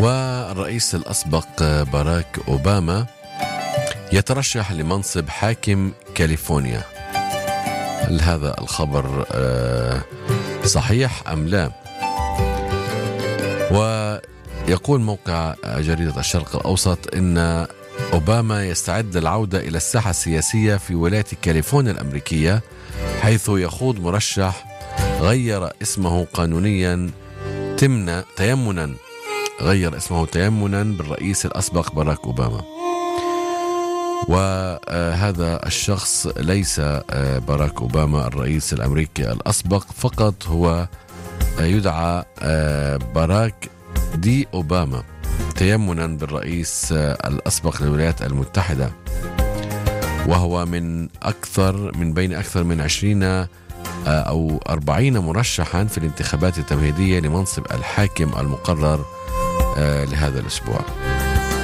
والرئيس الأسبق باراك أوباما يترشح لمنصب حاكم كاليفورنيا. هل هذا الخبر صحيح أم لا؟ ويقول موقع جريدة الشرق الأوسط إن أوباما يستعد للعودة إلى الساحة السياسية في ولاية كاليفورنيا الأمريكية، حيث يخوض مرشح غير اسمه قانونيا تيمنا بالرئيس الأسبق باراك أوباما. وهذا الشخص ليس باراك أوباما الرئيس الأمريكي الأسبق فقط، هو يدعى باراك دي أوباما تيمنا بالرئيس الأسبق للولايات المتحدة، وهو من بين أكثر من 20 أو 40 مرشحا في الانتخابات التمهيدية لمنصب الحاكم المقرر لهذا الأسبوع.